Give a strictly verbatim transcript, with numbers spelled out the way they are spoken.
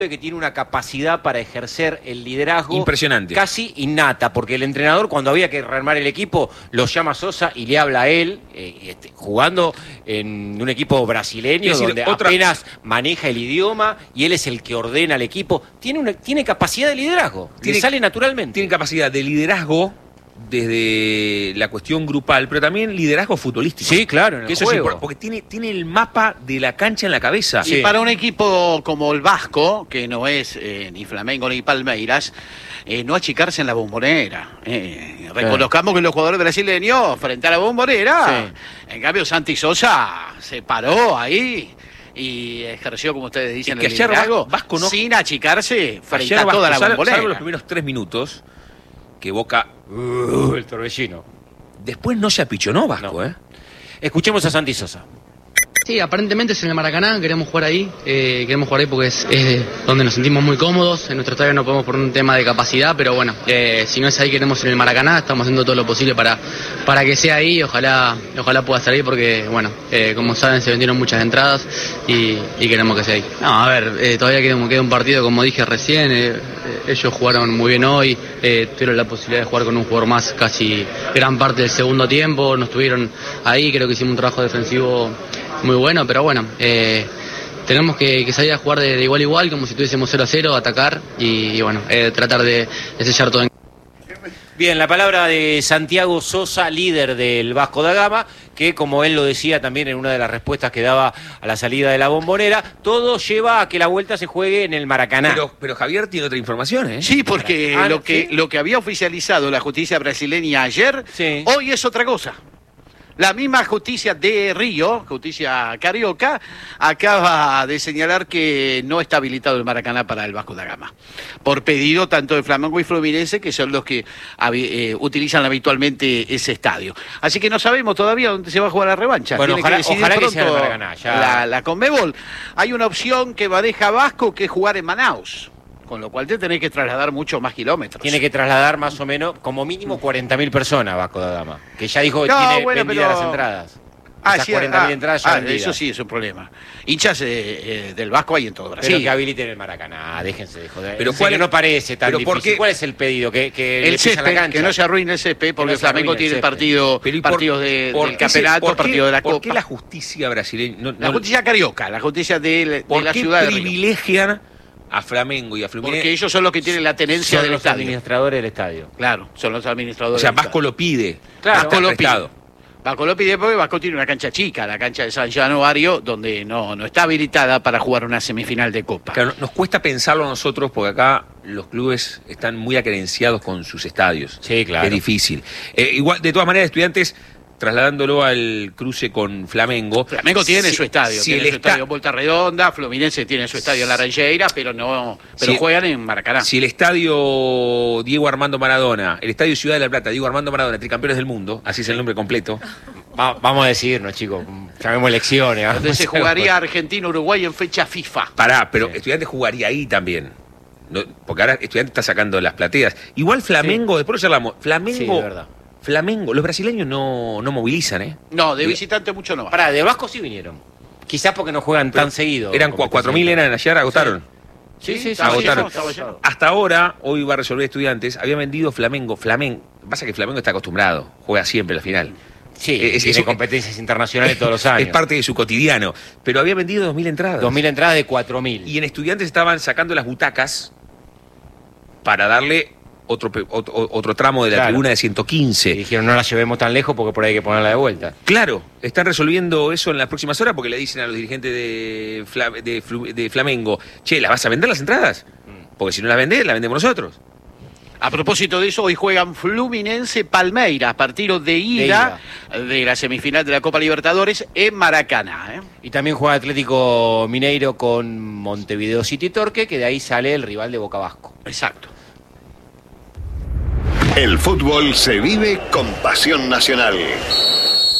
que tiene una capacidad para ejercer el liderazgo impresionante, casi innata, porque el entrenador cuando había que rearmar el equipo lo llama a Sosa y le habla a él, eh, este, jugando en un equipo brasileño decir, donde otra... apenas maneja el idioma y él es el que ordena al equipo. Tiene, una, tiene capacidad de liderazgo, tiene, le sale naturalmente. Tiene capacidad de liderazgo desde la cuestión grupal, pero también liderazgo futbolístico. Sí, claro, en el que eso juego. Es porque tiene, tiene el mapa de la cancha en la cabeza. Sí. Y para un equipo como el Vasco, que no es eh, ni Flamengo ni Palmeiras, eh, no achicarse en la Bombonera. Eh, reconozcamos sí. que los jugadores brasileños frente a la Bombonera, sí. en cambio Santi Sosa se paró ahí y ejerció, como ustedes dicen, es que el liderazgo, Vasco no, sin achicarse frente a Vasco, toda la salvo, Bombonera. Salvo los primeros tres minutos, que Boca... Uh, el torbellino. Después no se apichonó Vasco, no. ¿eh? Escuchemos a Santi Sosa. Sí, aparentemente es en el Maracaná, queremos jugar ahí, eh, queremos jugar ahí porque es, es donde nos sentimos muy cómodos, en nuestro estadio no podemos por un tema de capacidad, pero bueno, eh, si no es ahí queremos en el Maracaná, estamos haciendo todo lo posible para, para que sea ahí, ojalá, ojalá pueda estar ahí porque, bueno, eh, como saben se vendieron muchas entradas y, y queremos que sea ahí. No, a ver, eh, todavía queda, queda un partido, como dije recién, eh, ellos jugaron muy bien hoy, eh, tuvieron la posibilidad de jugar con un jugador más casi gran parte del segundo tiempo, nos tuvieron ahí, creo que hicimos un trabajo defensivo muy bueno, pero bueno, eh, tenemos que, que salir a jugar de, de igual a igual, como si tuviésemos cero a cero, atacar y, y bueno, eh, tratar de, de sellar todo en... Bien, la palabra de Santiago Sosa, líder del Vasco da Gama, que como él lo decía también en una de las respuestas que daba a la salida de la Bombonera, todo lleva a que la vuelta se juegue en el Maracaná. Pero, pero Javier tiene otra información, ¿eh? Sí, porque ah, lo, que, ¿sí? lo que había oficializado la justicia brasileña ayer, sí. hoy es otra cosa. La misma justicia de Río, justicia carioca, acaba de señalar que no está habilitado el Maracaná para el Vasco da Gama. Por pedido tanto de Flamengo y Fluminense, que son los que eh, utilizan habitualmente ese estadio. Así que no sabemos todavía dónde se va a jugar la revancha. Bueno, Tiene ojalá, que decidir ojalá pronto que sea el Maracaná. Ya... La, la Conmebol. Hay una opción que maneja Vasco, que es jugar en Manaus. Con lo cual te tenés que trasladar muchos más kilómetros. Tiene que trasladar más o menos, como mínimo, cuarenta mil personas Vasco da Gama. Que ya dijo que no, tiene bueno, vendidas pero... las entradas. Ah, Esas sí, cuarenta mil ah, entradas ya ah, vendidas. eso sí es un problema. Hinchas eh, eh, del Vasco hay en todo Brasil. Pero que habiliten el Maracaná, déjense de joder. Pero cuál, no parece tan pero difícil. ¿por qué? ¿Cuál es el pedido? Que, que el césped, que no se arruine el césped, porque el no Flamengo tiene el partido, pero partidos por, de, por del campeonato, por partido de la ¿por Copa. ¿Por qué la justicia brasileña? No, la no, justicia carioca, la justicia de, de ¿por la qué ciudad de Río? privilegian a Flamengo y a Fluminense? Porque ellos son los que tienen la tenencia son del los estadio. administradores del estadio. Claro, son los administradores. O sea, del Vasco estadio. lo pide. Claro, Vasco lo pide. Vasco lo pide porque Vasco tiene una cancha chica, la cancha de San Januario, donde no, no está habilitada para jugar una semifinal de Copa. Claro, nos cuesta pensarlo a nosotros porque acá los clubes están muy acerenciados con sus estadios. Sí, claro. Es difícil. Eh, igual, de todas maneras, Estudiantes, trasladándolo al cruce con Flamengo. Flamengo tiene si, su estadio, si tiene su está... estadio en Volta Redonda, Fluminense tiene su estadio en Laranjeira, pero no, pero si, juegan en Maracaná. Si el estadio Diego Armando Maradona, el estadio Ciudad de la Plata, Diego Armando Maradona, tricampeones del mundo, así es el nombre completo. Va, vamos a decirnos, chicos, llamemos elecciones. ¿eh? Donde se jugaría Argentina-Uruguay en fecha FIFA. Pará, pero sí. Estudiantes jugaría ahí también. No, porque ahora Estudiantes está sacando las plateas. Igual Flamengo, sí. después lo charlamos. Flamengo. Sí, de verdad. Flamengo, los brasileños no, no movilizan, ¿eh? No, de visitante mucho no va. Pará, de Vasco sí vinieron. Quizás porque no juegan pero tan seguido. Eran cuatro mil, eran ayer, agotaron. Sí, sí, sí. sí agotaron. sí, sí, Hasta ahora, hoy va a resolver Estudiantes, había vendido Flamengo. Flamengo, pasa que Flamengo está acostumbrado, juega siempre la final. Sí, es, tiene es, competencias internacionales todos los años. Es parte de su cotidiano. Pero había vendido dos mil entradas. dos mil entradas de cuatro mil. Y en Estudiantes estaban sacando las butacas para darle otro, otro, otro tramo de la claro. tribuna de ciento quince. Y dijeron, no la llevemos tan lejos porque por ahí hay que ponerla de vuelta. Claro, están resolviendo eso en las próximas horas porque le dicen a los dirigentes de, Fla, de, de Flamengo, che, ¿las vas a vender las entradas? Porque si no las vendés, las vendemos nosotros. A propósito de eso, hoy juegan Fluminense Palmeiras, partido de ida, de ida de la semifinal de la Copa Libertadores en Maracaná. ¿eh? Y también juega Atlético Mineiro con Montevideo City Torque, que de ahí sale el rival de Boca Vasco. Exacto. El fútbol se vive con pasión nacional.